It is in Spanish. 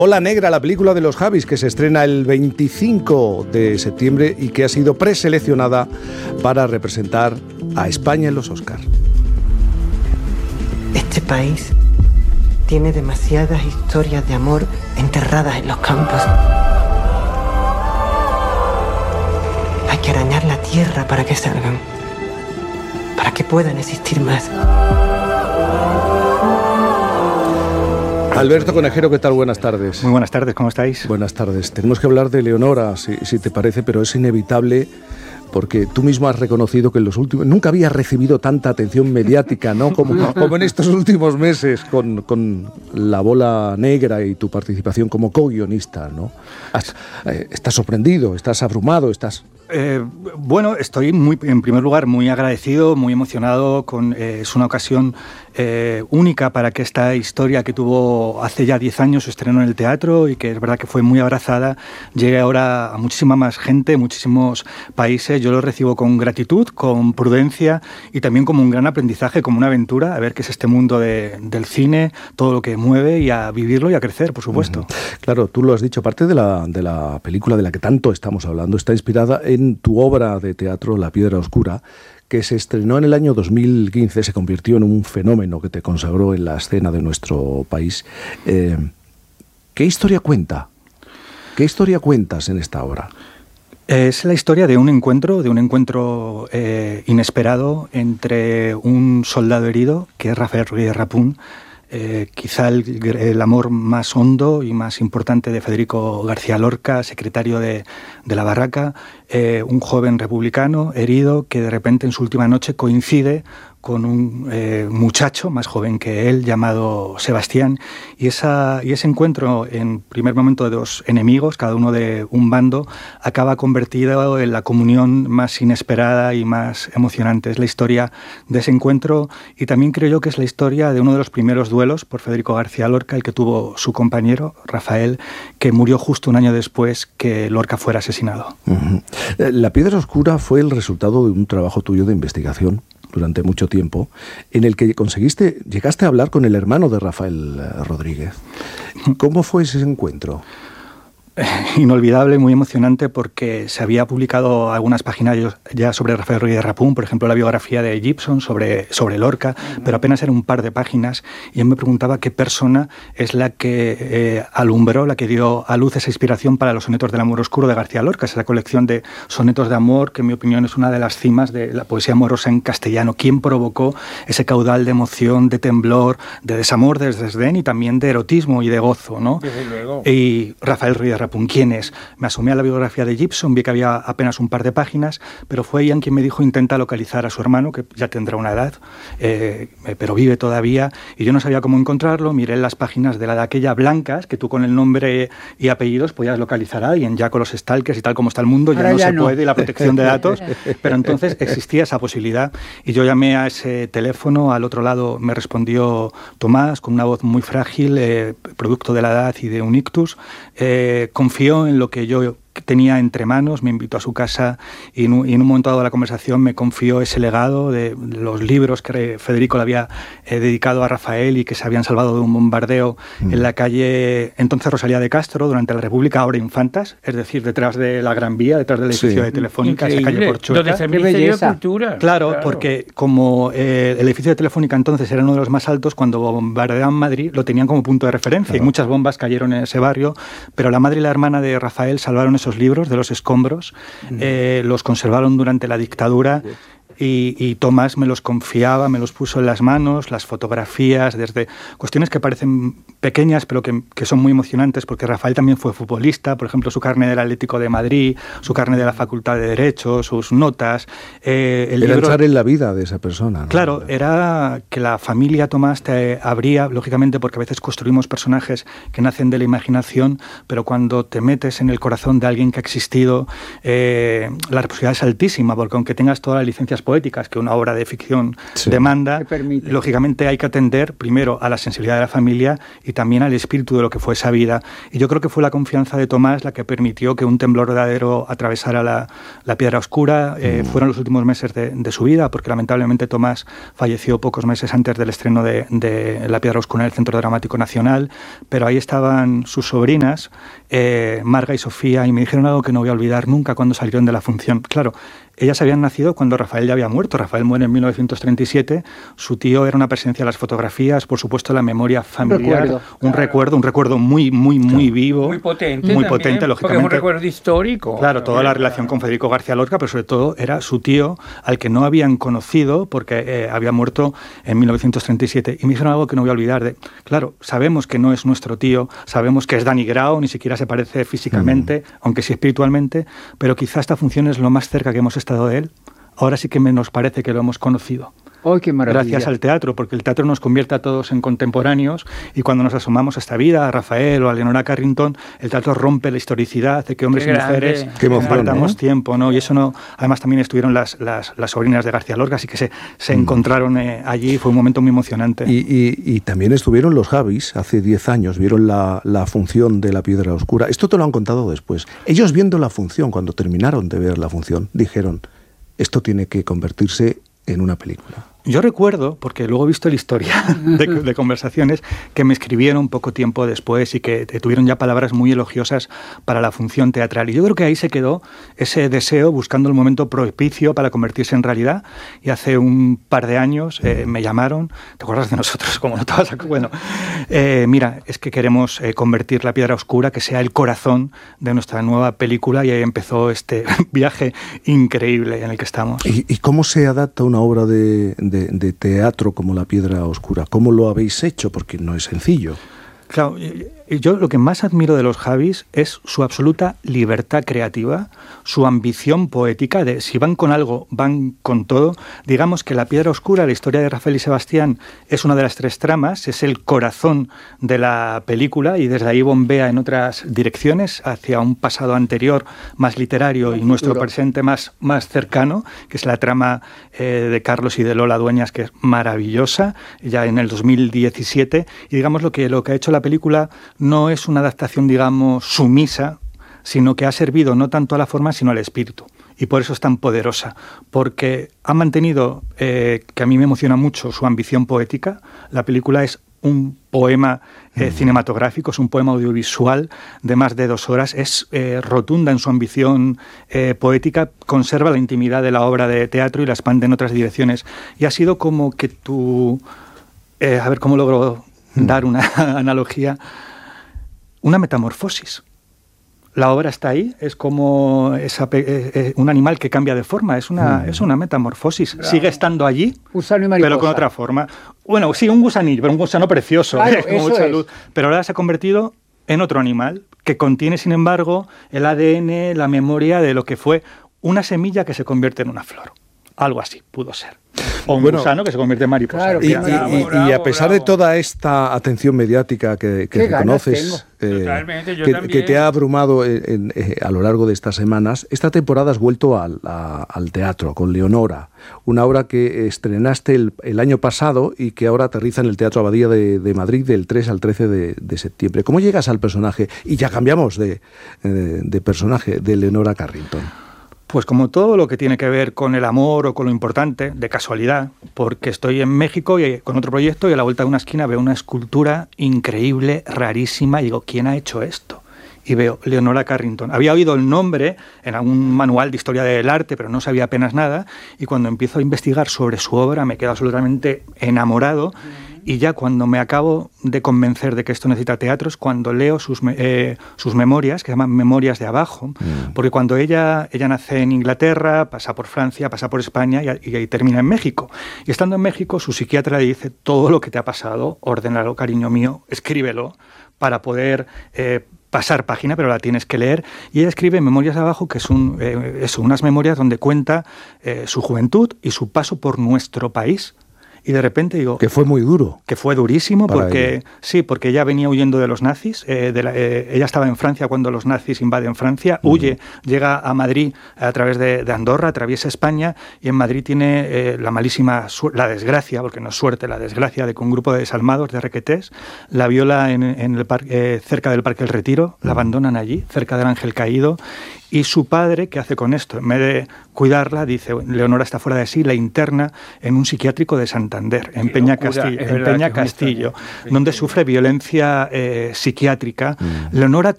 Ola Negra, la película de los Javis, que se estrena el 25 de septiembre y que ha sido preseleccionada para representar a España en los Oscars. Este país tiene demasiadas historias de amor enterradas en los campos. Hay que arañar la tierra para que salgan, para que puedan existir más. Alberto Conejero, ¿qué tal? Buenas tardes. Muy buenas tardes, ¿cómo estáis? Buenas tardes. Tenemos que hablar de Leonora, si te parece, pero es inevitable porque tú mismo has reconocido que en los últimos... Nunca había recibido tanta atención mediática, ¿no? Como en estos últimos meses con La Bola Negra y tu participación como co-guionista, ¿no? Estás sorprendido, estás abrumado, estás... Bueno, estoy en primer lugar muy agradecido, muy emocionado. Es una ocasión única para que esta historia que tuvo hace ya 10 años su estreno en el teatro y que es verdad que fue muy abrazada, llegue ahora a muchísima más gente, muchísimos países. Yo lo recibo con gratitud, con prudencia y también como un gran aprendizaje, como una aventura, a ver qué es este mundo del cine, todo lo que mueve y a vivirlo y a crecer, por supuesto. Claro, tú lo has dicho, parte de la película de la que tanto estamos hablando está inspirada en tu obra de teatro La Piedra Oscura, que se estrenó en el año 2015, se convirtió en un fenómeno que te consagró en la escena de nuestro país. ¿Qué historia cuenta? ¿Qué historia cuentas en esta obra? Es la historia de un encuentro inesperado entre un soldado herido, que es Rafael Ruiz de Rapún, quizá el amor más hondo y más importante de Federico García Lorca, secretario de la Barraca, un joven republicano herido que de repente en su última noche coincide con un muchacho más joven que él llamado Sebastián, y ese encuentro en primer momento de dos enemigos, cada uno de un bando, acaba convertido en la comunión más inesperada y más emocionante. Es la historia de ese encuentro y también creo yo que es la historia de uno de los primeros duelos por Federico García Lorca, el que tuvo su compañero, Rafael, que murió justo un año después que Lorca fuera asesinado. Uh-huh. La Piedra Oscura fue el resultado de un trabajo tuyo de investigación durante mucho tiempo, en el que llegaste a hablar con el hermano de Rafael Rodríguez. ¿Cómo fue ese encuentro? Inolvidable, muy emocionante, porque se había publicado algunas páginas ya sobre Rafael Ruiz de Rapún, por ejemplo la biografía de Gibson sobre Lorca, pero apenas eran un par de páginas y él me preguntaba qué persona es la que alumbró, la que dio a luz esa inspiración para los sonetos del amor oscuro de García Lorca, esa colección de sonetos de amor que en mi opinión es una de las cimas de la poesía amorosa en castellano. ¿Quién provocó ese caudal de emoción, de temblor, de desamor, de desdén y también de erotismo y de gozo, ¿no? Desde luego. Y Rafael Ruiz de Rapún, ¿quién es? Me asomé a la biografía de Gibson, vi que había apenas un par de páginas, pero fue Ian quien me dijo: intenta localizar a su hermano, que ya tendrá una edad, pero vive todavía, y yo no sabía cómo encontrarlo. Miré en las páginas de aquella blancas, que tú con el nombre y apellidos podías localizar a alguien. Ya con los stalkers y tal como está el mundo, ya no se puede, y la protección de datos, pero entonces existía esa posibilidad, y yo llamé a ese teléfono. Al otro lado me respondió Tomás, con una voz muy frágil, producto de la edad y de un ictus. Confió en lo que yo tenía entre manos, me invitó a su casa y en un momento dado de la conversación me confió ese legado de los libros que Federico le había dedicado a Rafael y que se habían salvado de un bombardeo en la calle entonces Rosalía de Castro, durante la República, ahora Infantas, es decir, detrás de la Gran Vía, detrás del edificio de Telefónica, esa calle Porchueta. Donde está el Ministerio de Cultura. Claro, porque como el edificio de Telefónica entonces era uno de los más altos, cuando bombardeaban Madrid lo tenían como punto de referencia, y muchas bombas cayeron en ese barrio, pero la madre y la hermana de Rafael salvaron esos libros de los escombros, los conservaron durante la dictadura. Y Tomás me los confiaba, me los puso en las manos, las fotografías, desde cuestiones que parecen pequeñas, pero que son muy emocionantes, porque Rafael también fue futbolista, por ejemplo, su carnet del Atlético de Madrid, su carnet de la Facultad de Derecho, sus notas. El libro... entrar en la vida de esa persona, ¿no? Claro, era que la familia Tomás te abría, lógicamente, porque a veces construimos personajes que nacen de la imaginación, pero cuando te metes en el corazón de alguien que ha existido, la responsabilidad es altísima, porque aunque tengas todas las licencias licencias poéticas que una obra de ficción demanda, lógicamente hay que atender primero a la sensibilidad de la familia y también al espíritu de lo que fue esa vida. Y yo creo que fue la confianza de Tomás la que permitió que Un temblor verdadero atravesara la piedra oscura. Fueron los últimos meses de su vida, porque lamentablemente Tomás falleció pocos meses antes del estreno de La piedra oscura en el Centro Dramático Nacional, pero ahí estaban sus sobrinas, Marga y Sofía, y me dijeron algo que no voy a olvidar nunca cuando salieron de la función. Claro, ellas habían nacido cuando Rafael ya había muerto. Rafael muere en 1937. Su tío era una presencia en las fotografías, por supuesto, la memoria familiar. Un recuerdo muy vivo. Muy potente, lógicamente. Porque es un recuerdo histórico. Claro, toda la relación con Federico García Lorca, pero sobre todo era su tío, al que no habían conocido porque había muerto en 1937. Y me dijeron algo que no voy a olvidar. Claro, sabemos que no es nuestro tío, sabemos que es Dani Grau, ni siquiera se parece físicamente, aunque sí espiritualmente, pero quizá esta función es lo más cerca que hemos estado de él. Ahora sí que nos parece que lo hemos conocido. ¡Oh, qué maravilla! Gracias al teatro, porque el teatro nos convierte a todos en contemporáneos, y cuando nos asomamos a esta vida, a Rafael o a Leonora Carrington, el teatro rompe la historicidad, hace que hombres y mujeres compartamos tiempo, ¿no? Y eso no. Además también estuvieron las sobrinas de García Lorca, así que se encontraron allí, fue un momento muy emocionante. Y también estuvieron los Javis hace 10 años, vieron la función de La piedra oscura. Esto te lo han contado después. Ellos viendo la función, cuando terminaron de ver la función, dijeron, esto tiene que convertirse en una película. Yo recuerdo, porque luego he visto la historia de conversaciones, que me escribieron poco tiempo después y que tuvieron ya palabras muy elogiosas para la función teatral. Y yo creo que ahí se quedó ese deseo, buscando el momento propicio para convertirse en realidad. Y hace un par de años me llamaron, ¿te acuerdas de nosotros? Como no te vas a... Bueno, mira, es que queremos convertir La piedra oscura, que sea el corazón de nuestra nueva película, y ahí empezó este viaje increíble en el que estamos. ¿Y cómo se adapta una obra de teatro como La piedra oscura? ¿Cómo lo habéis hecho? Porque no es sencillo. Claro, yo lo que más admiro de los Javis es su absoluta libertad creativa, su ambición poética, de si van con algo, van con todo. Digamos que La piedra oscura, la historia de Rafael y Sebastián, es una de las 3 tramas, es el corazón de la película, y desde ahí bombea en otras direcciones, hacia un pasado anterior más literario y nuestro presente más cercano, que es la trama de Carlos y de Lola Dueñas, que es maravillosa, ya en el 2017. Y digamos lo que ha hecho la película no es una adaptación, digamos, sumisa, sino que ha servido no tanto a la forma, sino al espíritu. Y por eso es tan poderosa, porque ha mantenido, que a mí me emociona mucho, su ambición poética. La película es un poema cinematográfico, es un poema audiovisual de más de 2 horas, es rotunda en su ambición poética, conserva la intimidad de la obra de teatro y la expande en otras direcciones. Y ha sido como que tú... a ver cómo logro dar una analogía, una metamorfosis. La obra está ahí, es como un animal que cambia de forma, es una metamorfosis. Bravo. Sigue estando allí, pero con otra forma. Bueno, sí, un gusanillo, pero un gusano precioso, claro, con mucha luz. Pero ahora se ha convertido en otro animal, que contiene, sin embargo, el ADN, la memoria de lo que fue una semilla que se convierte en una flor. Algo así pudo ser. O un gusano que se convierte en mariposa. Claro, y a pesar de toda esta atención mediática que reconoces, que te ha abrumado a lo largo de estas semanas, esta temporada has vuelto al teatro con Leonora, una obra que estrenaste el año pasado y que ahora aterriza en el Teatro Abadía de Madrid del 3 al 13 de septiembre. ¿Cómo llegas al personaje? Y ya cambiamos de personaje, de Leonora Carrington. Pues como todo lo que tiene que ver con el amor o con lo importante, de casualidad, porque estoy en México y con otro proyecto y a la vuelta de una esquina veo una escultura increíble, rarísima, y digo, ¿quién ha hecho esto? Y veo Leonora Carrington. Había oído el nombre en algún manual de historia del arte, pero no sabía apenas nada, y cuando empiezo a investigar sobre su obra me quedo absolutamente enamorado. Y ya cuando me acabo de convencer de que esto necesita teatro es cuando leo sus memorias, que se llaman Memorias de Abajo, porque cuando ella nace en Inglaterra, pasa por Francia, pasa por España y termina en México. Y estando en México, su psiquiatra le dice, todo lo que te ha pasado, ordénalo, cariño mío, escríbelo para poder... pasar página, pero la tienes que leer. Y ella escribe Memorias de Abajo, que es unas memorias donde cuenta su juventud y su paso por nuestro país. y de repente digo... Que fue muy duro. Que fue durísimo, porque ella. sí, porque ella venía huyendo de los nazis. Ella estaba en Francia cuando los nazis invaden Francia, huye, llega a Madrid a través de Andorra, atraviesa España, y en Madrid tiene la desgracia, porque no es suerte, la desgracia de que un grupo de desalmados, de requetés, la viola cerca del Parque El Retiro, la abandonan allí, cerca del Ángel Caído, y su padre, ¿qué hace con esto? En vez de cuidarla, dice, Leonora está fuera de sí, la interna en un psiquiátrico de Santander, en Peña Castillo, donde sufre violencia psiquiátrica. Leonora